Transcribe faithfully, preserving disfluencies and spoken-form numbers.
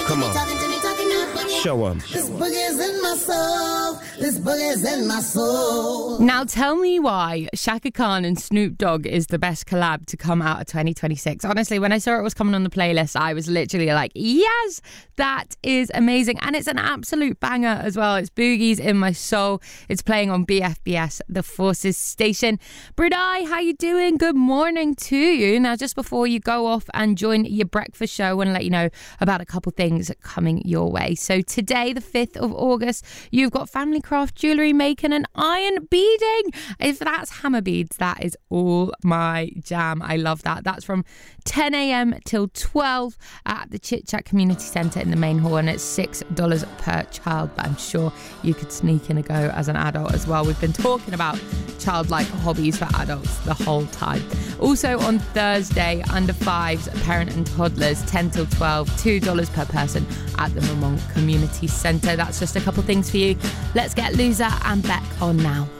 Come on. Show 'em. This boogie's in my soul. This boogie's in my soul. Now tell me why Shaka Khan and Snoop Dogg is the best collab to come out of twenty twenty-six. Honestly, when I saw it was coming on the playlist, I was literally like, yes, that is amazing. And it's an absolute banger as well. It's Boogie's in My Soul. It's playing on B F B S, the Forces station. Bridai, how you doing? Good morning to you. Now, just before you go off and join your breakfast show, I want to let you know about a couple things coming your way. So today, the fifth of August, you've got family craft jewellery making and iron beading. If that's hammer beads, that is all my jam. I love that. That's from ten a.m. till twelve at the Chit Chat Community Centre in the main hall, and it's six dollars per child, but I'm sure you could sneak in a go as an adult as well. We've been talking about childlike hobbies for adults the whole time. Also on Thursday, under fives, parent and toddlers, ten till twelve, two dollars per person at the Vermont Community Centre. That's just a couple things for you. Let's get Loser and Beck on now.